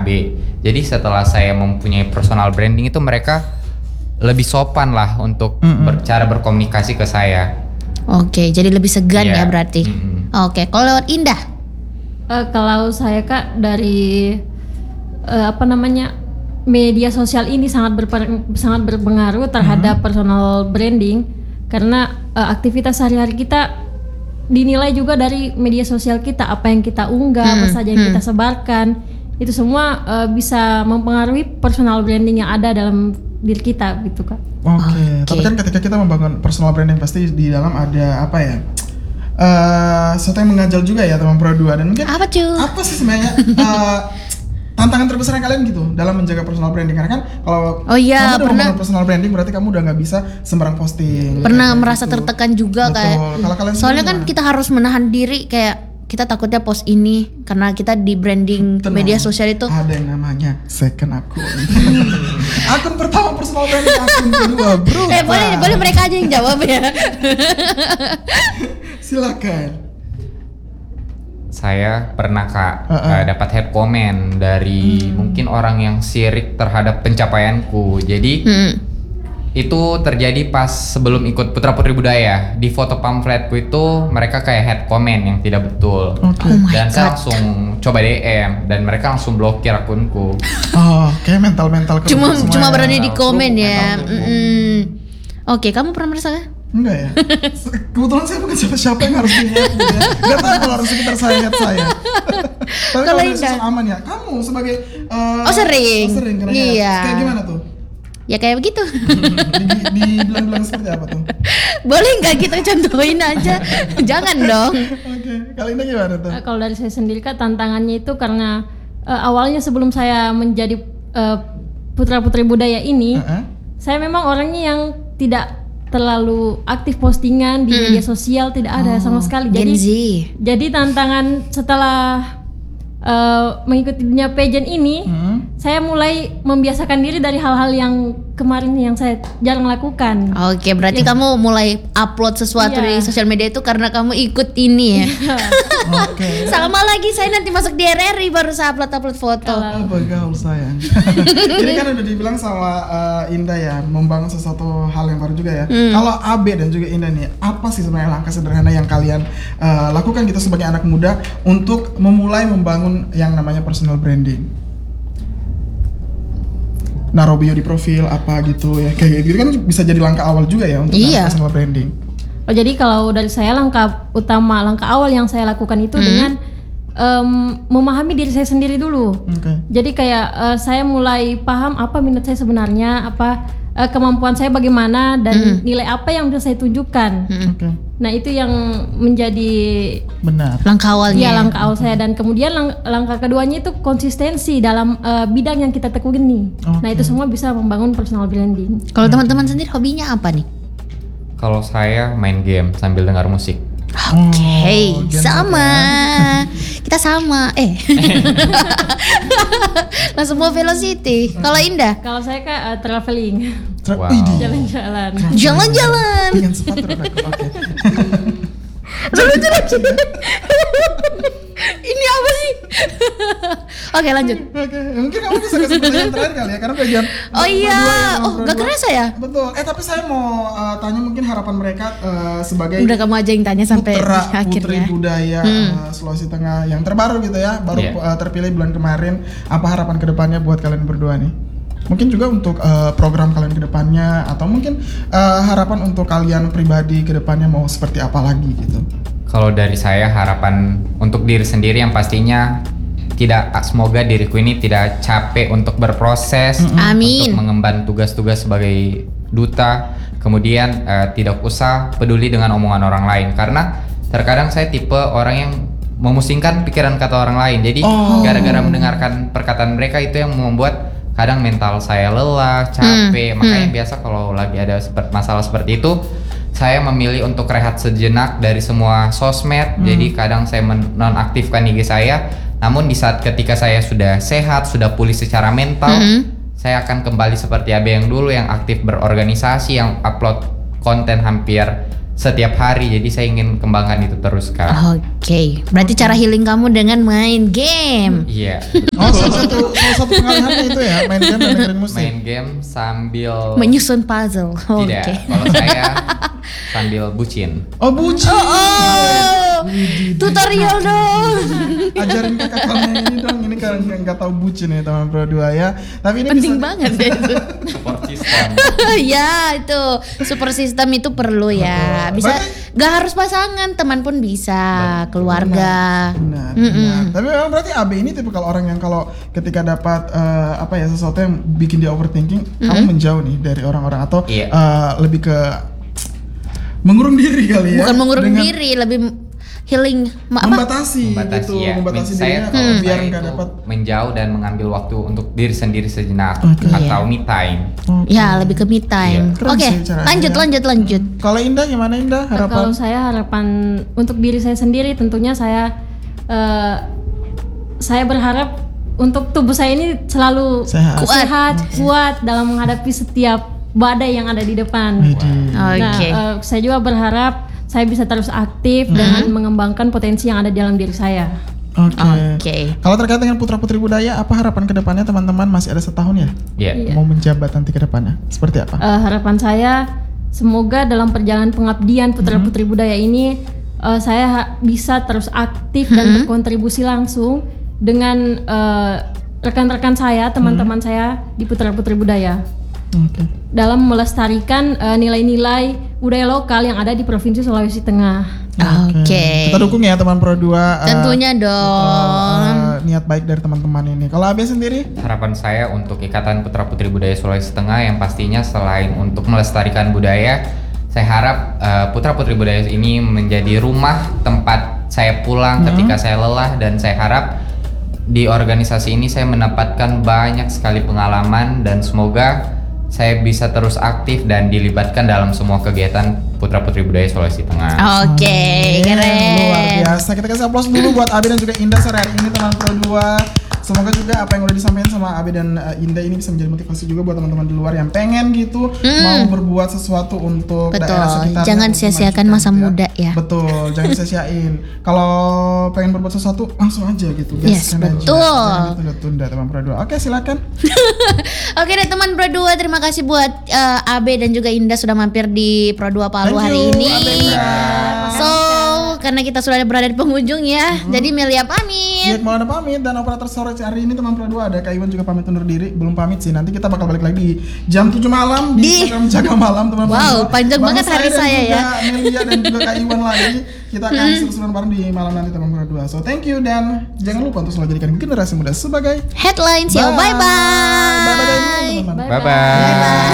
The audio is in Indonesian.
Jadi setelah saya mempunyai personal branding itu mereka lebih sopan lah untuk cara berkomunikasi ke saya. Oke, jadi lebih segan Iya. ya berarti. Oke, kalau lewat Indah? Kalau saya Kak dari media sosial ini sangat berpengaruh terhadap personal branding karena aktivitas sehari-hari kita dinilai juga dari media sosial kita, apa yang kita unggah, apa saja yang kita sebarkan, itu semua bisa mempengaruhi personal branding yang ada dalam diri kita gitu Kak. Oke. Tapi kan ketika kita membangun personal branding pasti di dalam ada apa ya? Sesuatu yang mengganjal juga ya teman Pro 2 dan mungkin Apa cuy? apa sih sebenarnya tantangan terbesar kalian gitu dalam menjaga personal branding karena kan kalau Oh iya, kamu udah pernah. membangun personal branding berarti kamu udah nggak bisa sembarang posting. Pernah kayak merasa gitu. tertekan juga Betul. kayak. Kalau kalian Soalnya sendiri kan gimana? kita harus menahan diri kayak kita takutnya post ini karena kita di branding Tenang. media sosial itu. Ada yang namanya second akun. Akun pertama personal branding, akun kedua bro. Boleh mereka aja yang jawab ya. Silakan. Saya pernah Kak dapat hate comment dari mungkin orang yang sirik terhadap pencapaianku. Jadi itu terjadi pas sebelum ikut Putra Putri Budaya. Di foto pamfletku itu mereka kayak hate comment yang tidak betul. Dan saya langsung coba DM dan mereka langsung blokir akunku. Oh, kayak mental Cuma berani di mental komen blok, ya. mental blok. Oke, kamu pernah merasa nggak? Enggak ya? Kebetulan saya bukan siapa-siapa yang harus di-hate gitu ya. Gak tahu kalau harus sekitar saya. Tapi Kalau kalau dari Indah? sosok aman ya. Kamu sebagai Sering. sering kira-kira. Iya. Kayak gimana tuh? Ya kayak begitu. Dibilang seperti apa tuh? Boleh nggak kita contohin aja? Jangan dong. Oke, kali ini gimana tuh? Kalau dari saya sendiri Kak tantangannya itu karena awalnya sebelum saya menjadi Putra Putri Budaya ini, saya memang orangnya yang tidak terlalu aktif postingan di media sosial, tidak ada sama sekali. Gen Z. Jadi tantangan setelah mengikuti dunia pageant ini, saya mulai membiasakan diri dari hal-hal yang kemarin yang saya jarang lakukan. Oke, berarti kamu mulai upload sesuatu Iya. di sosial media itu karena kamu ikut ini ya. Oke. Sama lagi saya nanti masuk di RRI baru saya upload foto. Apa gaul sayang? Ini kan udah dibilang sama Indah ya, membangun sesuatu hal yang baru juga ya. Kalau Abe dan juga Indah nih, apa sih sebenarnya langkah sederhana yang kalian lakukan gitu sebagai anak muda untuk memulai membangun yang namanya personal branding? Naruh bio di profil apa gitu ya, kayak gitu kan bisa jadi langkah awal juga ya untuk Iya. personal branding. Oh, jadi kalau dari saya langkah awal yang saya lakukan itu dengan memahami diri saya sendiri dulu. Oke. Jadi kayak saya mulai paham apa minat saya sebenarnya, apa kemampuan saya bagaimana dan nilai apa yang bisa saya tunjukkan. Oke. Nah itu yang menjadi Benar. Langkah awalnya. ya langkah awal saya, dan kemudian langkah keduanya itu konsistensi dalam bidang yang kita tekuni. Nah itu semua bisa membangun personal branding. Kalau teman-teman sendiri hobinya apa nih? Kalau saya main game sambil dengar musik. Oke, Oh, sama. Kita sama. Langsung mau Velocity. Kalau Indah, Kalau saya traveling, Wow. Widih. jalan-jalan. jalan-jalan. Dengan sepatu roda. Oke. Ini apa sih? Oke, lanjut. Oke, mungkin kamu bisa kasih pertanyaan terakhir kali ya, karena bagian Oh iya, berdua gak kerasa ya? Betul. Tapi saya mau tanya mungkin harapan mereka sebagai Udah kamu aja yang tanya sampai Putra di akhir Putri ya. Budaya Sulawesi Tengah yang terbaru gitu ya, baru terpilih bulan kemarin. Apa harapan kedepannya buat kalian berdua nih? Mungkin juga untuk program kalian kedepannya, atau mungkin harapan untuk kalian pribadi kedepannya mau seperti apa lagi gitu? Kalau dari saya harapan untuk diri sendiri yang pastinya semoga diriku ini tidak capek untuk berproses, Amin. untuk mengemban tugas-tugas sebagai duta, kemudian tidak usah peduli dengan omongan orang lain, karena terkadang saya tipe orang yang memusingkan pikiran kata orang lain. Jadi gara-gara mendengarkan perkataan mereka itu yang membuat kadang mental saya lelah, capek. Makanya biasa kalau lagi ada masalah seperti itu, saya memilih untuk rehat sejenak dari semua sosmed. Jadi kadang saya menonaktifkan IG saya. Namun di saat ketika saya sudah sehat, sudah pulih secara mental, saya akan kembali seperti Abe yang dulu, yang aktif berorganisasi, yang upload konten hampir setiap hari, jadi saya ingin kembangkan itu terus Kak. Oke, berarti cara healing kamu dengan main game. Iya. Oh, salah satu pengalihannya itu ya, main game dan dengerin musik. Main game sambil Menyusun puzzle. tidak. Oke. Kalau saya sambil bucin. Oh, bucin. Tutorial dong. Ajarin kakak kamu yang ini dong, ini kan yang nggak tahu bucin ya teman Pro 2 ya. Tapi ini Penting bisa banget ya itu. Support system. Ya itu super system itu perlu ya. Bisa gak harus pasangan, teman pun bisa, keluarga. Benar. Tapi memang berarti AB ini tipikal orang yang kalau ketika dapat sesuatu yang bikin dia overthinking, kamu menjauh nih dari orang-orang atau Iya. lebih ke mengurung diri kali ya. Bukan mengurung Dengan diri, lebih healing. membatasi gitu, Ya. membatasi Saya dirinya kalau biar saya nggak itu dapat. menjauh dan mengambil waktu untuk diri sendiri sejenak Oke. atau me time. Ya lebih ke me time. Iya. Keren Oke, sih caranya. lanjut. Kalau Indah gimana Indah harapan? Kalau saya harapan untuk diri saya sendiri, tentunya saya berharap untuk tubuh saya ini selalu Sehat. kuat dalam menghadapi setiap badai yang ada di depan. Widih. Oke. Nah, saya juga berharap saya bisa terus aktif dan mengembangkan potensi yang ada di dalam diri saya. Oke. Kalau terkait dengan putra putri budaya, apa harapan kedepannya teman-teman? Masih ada setahun ya? Iya. Mau menjabat nanti ke depannya. Seperti apa? Harapan saya semoga dalam perjalanan pengabdian putra putri budaya ini saya bisa terus aktif dan berkontribusi langsung dengan rekan-rekan saya, teman-teman saya di putra putri budaya. Oke. Dalam melestarikan nilai-nilai budaya lokal yang ada di Provinsi Sulawesi Tengah. Oke. Kita dukung ya teman Pro 2. Tentunya dong. Niat baik dari teman-teman ini. Kalau Abe sendiri? Harapan saya untuk Ikatan Putra Putri Budaya Sulawesi Tengah yang pastinya selain untuk melestarikan budaya, saya harap Putra Putri Budaya ini menjadi rumah tempat saya pulang ketika saya lelah, dan saya harap di organisasi ini saya mendapatkan banyak sekali pengalaman dan semoga saya bisa terus aktif dan dilibatkan dalam semua kegiatan Putra Putri Budaya Sulawesi Tengah. Oke, Luar keren. biasa. Kita kasih aplaus dulu buat Abe dan juga Indah sore hari ini teman Pro 2. Semoga juga apa yang udah disampaikan sama Abe dan Indah ini bisa menjadi motivasi juga buat teman-teman di luar yang pengen gitu mau berbuat sesuatu untuk Betul. daerah sekitarnya. Jangan untuk sia-siakan memajukan masa gitu muda ya. Betul, jangan sia-siain. Kalau pengen berbuat sesuatu langsung aja gitu. Yes, gaskan aja. betul. Jangan ditunda-tunda teman Pro 2. Oke, silakan. Oke deh teman Pro 2, terima kasih buat Abe dan juga Indah sudah mampir di Pro 2 Palu Thank hari you, ini. Abe, Indah. So, karena kita sudah berada di penghujung ya, jadi Melia pamit. Iya, mau ada pamit dan operator sore hari ini teman Pro 2 ada Kak Iwan juga pamit undur diri. Belum pamit sih, nanti kita bakal balik lagi di jam 7 malam di program Jaga Malam teman Pro 2. Wow, panjang banget hari saya ya. Melia dan juga Kak Iwan lagi. Kita akan seru-seruan bareng di malam nanti teman Pro 2. So thank you dan jangan lupa untuk selalu jadikan generasi muda sebagai Headlines ya, bye bye. Bye bye teman-teman. Bye bye.